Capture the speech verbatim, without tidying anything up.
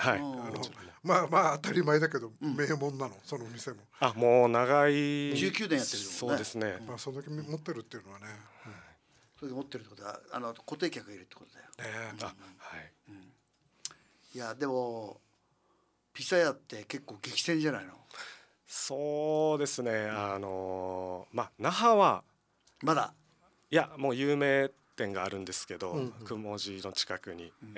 はい、 うんあのまあまあ当たり前だけど名門なの、そのお店も。 あ、もう長いじゅうきゅうねんやってるもんね。 そうですね、 まあそれだけ持ってるっていうのはね。 それで持ってるってことはあの固定客がいるってことだよ。 ねあ、はい、 いやでもピザ屋って結構激戦じゃないの。 そうですね、あのまあ那覇はまだいやもう有名店があるんですけど、 うんうん雲寺の近くに、